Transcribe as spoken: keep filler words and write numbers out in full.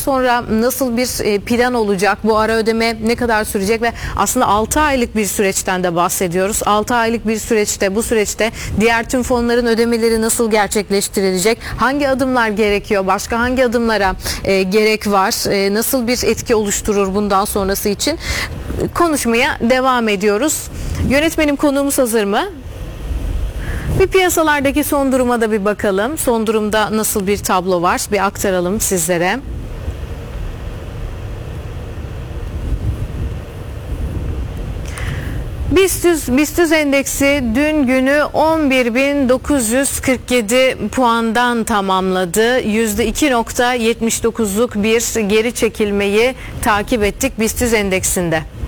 sonra nasıl bir plan olacak? Bu ara ödeme ne kadar sürecek ve aslında altı aylık bir süreçten de bahsediyoruz. altı aylık bir süreçte, bu süreçte diğer tüm fonların ödemeleri nasıl gerçekleştirilecek? Hangi adımlar gerekiyor? Başka hangi adımlara e, gerek var? E, nasıl bir etki oluşturur bundan sonrası için? Konuşmaya devam ediyoruz. Yönetmenim, konuğumuz hazır mı? Bir piyasalardaki son duruma da bir bakalım. Son durumda nasıl bir tablo var? Bir aktaralım sizlere. BIST BIST endeksi dün günü on bir bin dokuz yüz kırk yedi puandan tamamladı. yüzde iki virgül yetmiş dokuzluk bir geri çekilmeyi takip ettik BIST endeksinde.